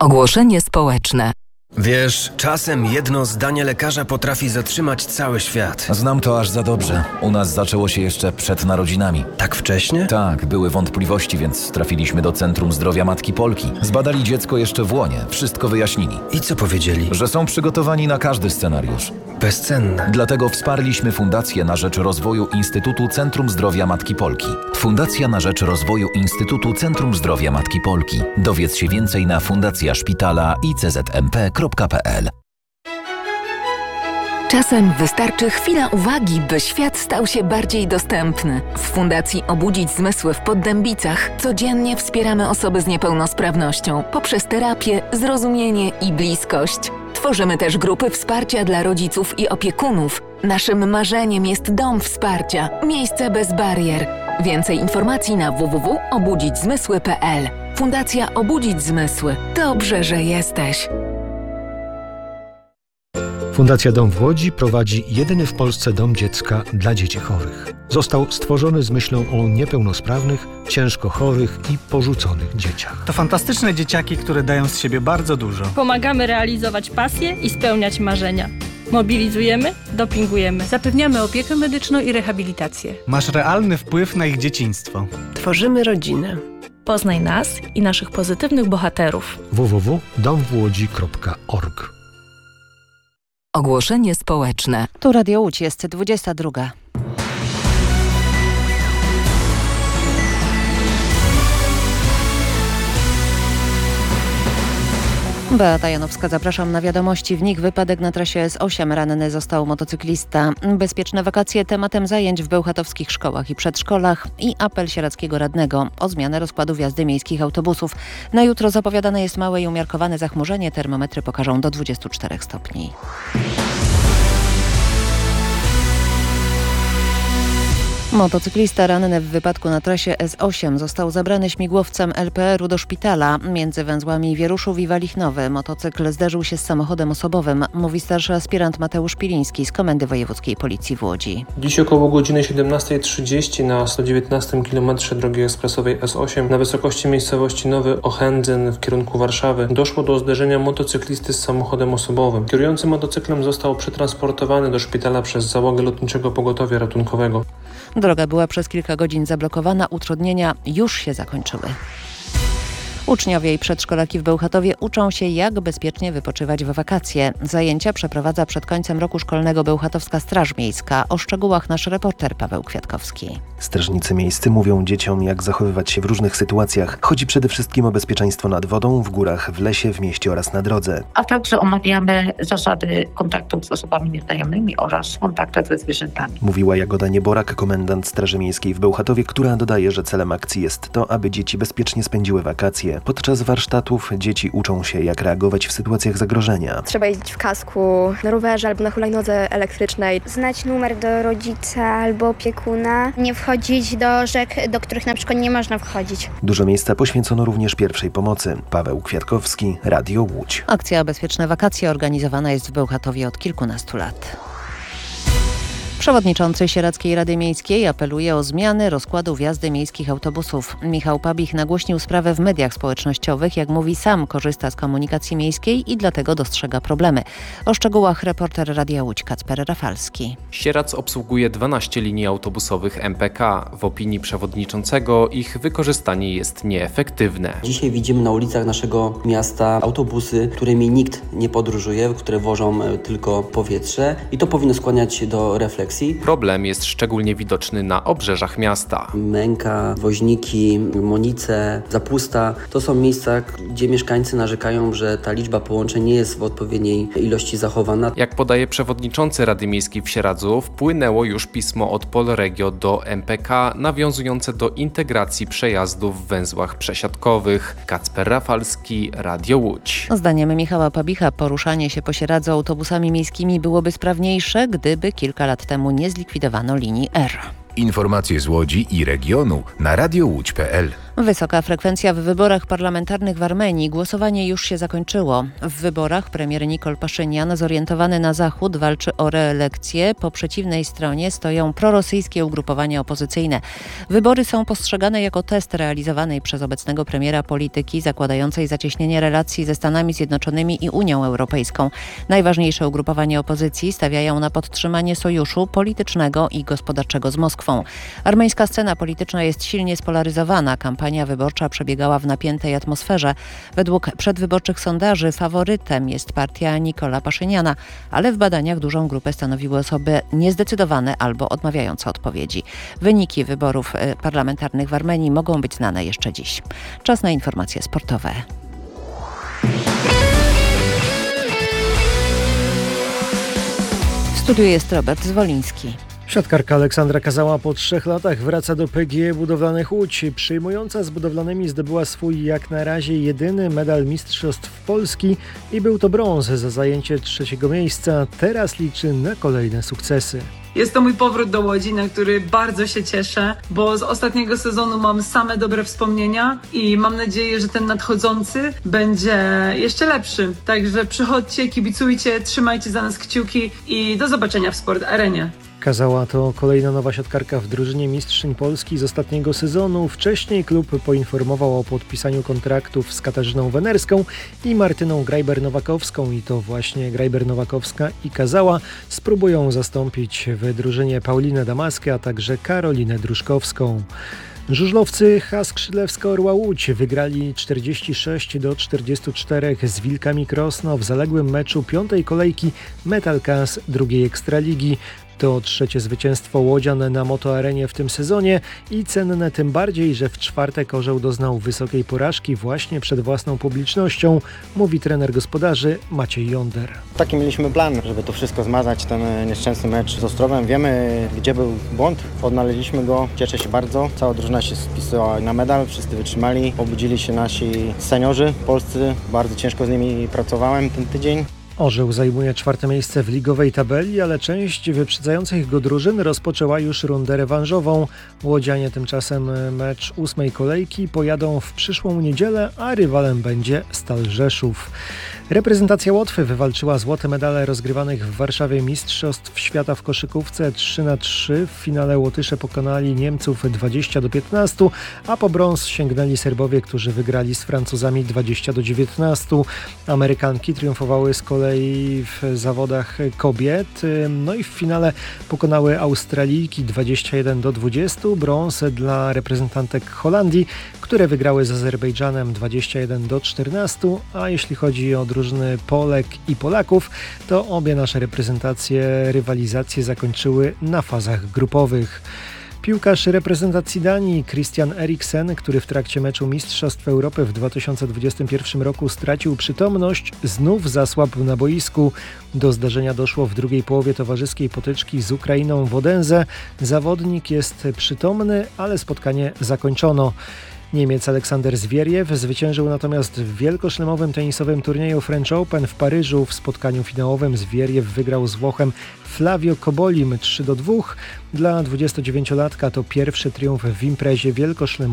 Ogłoszenie społeczne. Wiesz, czasem jedno zdanie lekarza potrafi zatrzymać cały świat. Znam to aż za dobrze. U nas zaczęło się jeszcze przed narodzinami. Tak wcześnie? Tak, były wątpliwości, więc trafiliśmy do Centrum Zdrowia Matki Polki. Zbadali dziecko jeszcze w łonie, wszystko wyjaśnili. I co powiedzieli? Że są przygotowani na każdy scenariusz. Bezcenne. Dlatego wsparliśmy Fundację na rzecz rozwoju Instytutu Centrum Zdrowia Matki Polki. Fundacja na rzecz rozwoju Instytutu Centrum Zdrowia Matki Polki. Dowiedz się więcej na fundacjaszpitala.iczmp.pl. Czasem wystarczy chwila uwagi, by świat stał się bardziej dostępny. W Fundacji Obudzić Zmysły w Poddębicach codziennie wspieramy osoby z niepełnosprawnością poprzez terapię, zrozumienie i bliskość. Tworzymy też grupy wsparcia dla rodziców i opiekunów. Naszym marzeniem jest dom wsparcia, miejsce bez barier. Więcej informacji na www.obudzićzmysły.pl. Fundacja Obudzić Zmysły. Dobrze, że jesteś. Fundacja Dom w Łodzi prowadzi jedyny w Polsce dom dziecka dla dzieci chorych. Został stworzony z myślą o niepełnosprawnych, ciężko chorych i porzuconych dzieciach. To fantastyczne dzieciaki, które dają z siebie bardzo dużo. Pomagamy realizować pasje i spełniać marzenia. Mobilizujemy, dopingujemy. Zapewniamy opiekę medyczną i rehabilitację. Masz realny wpływ na ich dzieciństwo. Tworzymy rodzinę. Poznaj nas i naszych pozytywnych bohaterów. www.domwłodzi.org. Ogłoszenie społeczne. Tu Radio Łódź, jest 22. Beata Janowska, zapraszam na wiadomości. W nich wypadek na trasie S8. Ranny został motocyklista. Bezpieczne wakacje tematem zajęć w bełchatowskich szkołach i przedszkolach i apel sieradzkiego radnego o zmianę rozkładu jazdy miejskich autobusów. Na jutro zapowiadane jest małe i umiarkowane zachmurzenie. Termometry pokażą do 24 stopni. Motocyklista ranny w wypadku na trasie S8 został zabrany śmigłowcem LPR-u do szpitala. Między węzłami Wieruszów i Walichnowy motocykl zderzył się z samochodem osobowym, mówi starszy aspirant Mateusz Piliński z Komendy Wojewódzkiej Policji w Łodzi. Dziś około godziny 17:30 na 119 km drogi ekspresowej S8 na wysokości miejscowości Nowy Ochędzyn w kierunku Warszawy doszło do zderzenia motocyklisty z samochodem osobowym. Kierujący motocyklem został przetransportowany do szpitala przez załogę Lotniczego Pogotowia Ratunkowego. Droga była przez kilka godzin zablokowana, utrudnienia już się zakończyły. Uczniowie i przedszkolaki w Bełchatowie uczą się, jak bezpiecznie wypoczywać w wakacje. Zajęcia przeprowadza przed końcem roku szkolnego Bełchatowska Straż Miejska. O szczegółach nasz reporter Paweł Kwiatkowski. Strażnicy miejscy mówią dzieciom, jak zachowywać się w różnych sytuacjach. Chodzi przede wszystkim o bezpieczeństwo nad wodą, w górach, w lesie, w mieście oraz na drodze. A także omawiamy zasady kontaktów z osobami nieznajomymi oraz kontaktów ze zwierzętami. Mówiła Jagoda Nieborak, komendant Straży Miejskiej w Bełchatowie, która dodaje, że celem akcji jest to, aby dzieci bezpiecznie spędziły wakacje. Podczas warsztatów dzieci uczą się, jak reagować w sytuacjach zagrożenia. Trzeba jeździć w kasku, na rowerze albo na hulajnodze elektrycznej. Znać numer do rodzica albo opiekuna. Nie wchodzić do rzek, do których na przykład nie można wchodzić. Dużo miejsca poświęcono również pierwszej pomocy. Paweł Kwiatkowski, Radio Łódź. Akcja Bezpieczne Wakacje organizowana jest w Bełchatowie od kilkunastu lat. Przewodniczący Sieradzkiej Rady Miejskiej apeluje o zmiany rozkładu jazdy miejskich autobusów. Michał Pabich nagłośnił sprawę w mediach społecznościowych. Jak mówi, sam korzysta z komunikacji miejskiej i dlatego dostrzega problemy. O szczegółach reporter Radia Łódź Kacper Rafalski. Sieradz obsługuje 12 linii autobusowych MPK. W opinii przewodniczącego ich wykorzystanie jest nieefektywne. Dzisiaj widzimy na ulicach naszego miasta autobusy, którymi nikt nie podróżuje, które wożą tylko powietrze i to powinno skłaniać do refleksji. Problem jest szczególnie widoczny na obrzeżach miasta. Męka, Woźniki, Monice, Zapusta to są miejsca, gdzie mieszkańcy narzekają, że ta liczba połączeń nie jest w odpowiedniej ilości zachowana. Jak podaje przewodniczący Rady Miejskiej w Sieradzu, wpłynęło już pismo od Polregio do MPK nawiązujące do integracji przejazdów w węzłach przesiadkowych. Kacper Rafalski, Radio Łódź. Zdaniem Michała Pabicha poruszanie się po Sieradzu autobusami miejskimi byłoby sprawniejsze, gdyby kilka lat temu nie zlikwidowano linii R. Informacje z Łodzi i regionu na radiowłódź.pl. Wysoka frekwencja w wyborach parlamentarnych w Armenii. Głosowanie już się zakończyło. W wyborach premier Nikol Paszynian, zorientowany na zachód, walczy o reelekcję. Po przeciwnej stronie stoją prorosyjskie ugrupowania opozycyjne. Wybory są postrzegane jako test realizowanej przez obecnego premiera polityki zakładającej zacieśnienie relacji ze Stanami Zjednoczonymi i Unią Europejską. Najważniejsze ugrupowania opozycji stawiają na podtrzymanie sojuszu politycznego i gospodarczego z Moskwą. Armeńska scena polityczna jest silnie spolaryzowana. Kampania wyborcza przebiegała w napiętej atmosferze. Według przedwyborczych sondaży faworytem jest partia Nikola Paszyniana, ale w badaniach dużą grupę stanowiły osoby niezdecydowane albo odmawiające odpowiedzi. Wyniki wyborów parlamentarnych w Armenii mogą być znane jeszcze dziś. Czas na informacje sportowe. W studiu jest Robert Zwoliński. Siatkarka Aleksandra Kazała po 3 latach wraca do PGE Budowlanych Łódź. Przyjmująca z budowlanymi zdobyła swój jak na razie jedyny medal mistrzostw Polski i był to brąz za zajęcie 3. miejsca. Teraz liczy na kolejne sukcesy. Jest to mój powrót do Łodzi, na który bardzo się cieszę, bo z ostatniego sezonu mam same dobre wspomnienia i mam nadzieję, że ten nadchodzący będzie jeszcze lepszy. Także przychodźcie, kibicujcie, trzymajcie za nas kciuki i do zobaczenia w Sport Arenie. Kazała to kolejna nowa siatkarka w drużynie mistrzyń Polski z ostatniego sezonu. Wcześniej klub poinformował o podpisaniu kontraktów z Katarzyną Wenerską i Martyną Grajber-Nowakowską i to właśnie Grajber-Nowakowska i Kazała spróbują zastąpić w drużynie Paulinę Damaskę, a także Karolinę Druszkowską. Żużlowcy Skrzydlewska Orła Łódź wygrali 46-44 z Wilkami Krosno w zaległym meczu 5. kolejki Metal Kas 2. Ekstraligi. To 3. zwycięstwo łodzian na Motoarenie w tym sezonie i cenne tym bardziej, że w czwartek Orzeł doznał wysokiej porażki właśnie przed własną publicznością, mówi trener gospodarzy Maciej Jonder. Taki mieliśmy plan, żeby to wszystko zmazać, ten nieszczęsny mecz z Ostrowem. Wiemy, gdzie był błąd, odnaleźliśmy go, cieszę się bardzo. Cała drużyna się spisała na medal, wszyscy wytrzymali, obudzili się nasi seniorzy polscy, bardzo ciężko z nimi pracowałem ten tydzień. Orzeł zajmuje 4. miejsce w ligowej tabeli, ale część wyprzedzających go drużyn rozpoczęła już rundę rewanżową. Łodzianie tymczasem mecz 8. kolejki pojadą w przyszłą niedzielę, a rywalem będzie Stal Rzeszów. Reprezentacja Łotwy wywalczyła złote medale rozgrywanych w Warszawie Mistrzostw Świata w koszykówce 3x3. W finale Łotysze pokonali Niemców 20-15, a po brąz sięgnęli Serbowie, którzy wygrali z Francuzami 20-19. Amerykanki triumfowały z kolei w zawodach kobiet. No i w finale pokonały Australijki 21-20. Brąz dla reprezentantek Holandii, które wygrały z Azerbejdżanem 21-14. A jeśli chodzi o drużyny Polek i Polaków, to obie nasze rywalizacje zakończyły na fazach grupowych. Piłkarz reprezentacji Danii Christian Eriksen, który w trakcie meczu Mistrzostw Europy w 2021 roku stracił przytomność, znów zasłabł na boisku. Do zdarzenia doszło w drugiej połowie towarzyskiej potyczki z Ukrainą w Odense. Zawodnik jest przytomny, ale spotkanie zakończono. Niemiec Aleksander Zwieriew zwyciężył natomiast w wielkoszlemowym tenisowym turnieju French Open w Paryżu. W spotkaniu finałowym Zwieriew wygrał z Włochem Flavio Cobolim 3-2. Dla 29-latka to pierwszy triumf w imprezie wielkoszlemowej.